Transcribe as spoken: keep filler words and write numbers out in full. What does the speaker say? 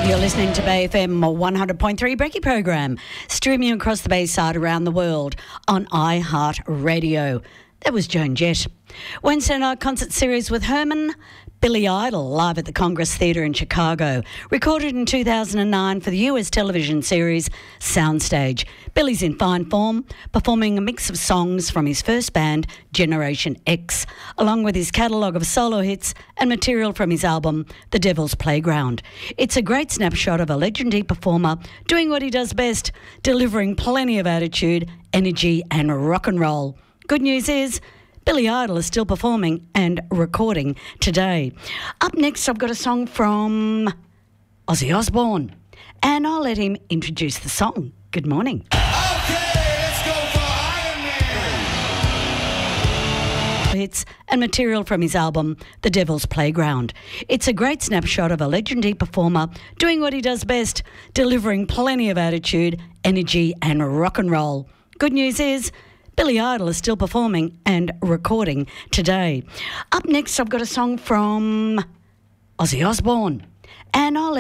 You're listening to Bay F M one hundred point three Brekkie program, streaming across the Bayside around the world on iHeartRadio. That was Joan Jett. Wednesday night concert series with Herman, Billy Idol, live at the Congress Theatre in Chicago. Recorded in two thousand nine for the U S television series Soundstage. Billy's in fine form, performing a mix of songs from his first band, Generation X, along with his catalogue of solo hits and material from his album, The Devil's Playground. It's a great snapshot of a legendary performer doing what he does best, delivering plenty of attitude, energy and rock and roll. Good news is, Billy Idol is still performing and recording today. Up next, I've got a song from Ozzy Osbourne, and I'll let him introduce the song. Good morning. Okay, let's go for Iron Man. Hits and material from his album, The Devil's Playground. It's a great snapshot of a legendary performer doing what he does best, delivering plenty of attitude, energy and rock and roll. Good news is, Billy Idol is still performing and recording today. Up next, I've got a song from Ozzy Osbourne, and I'll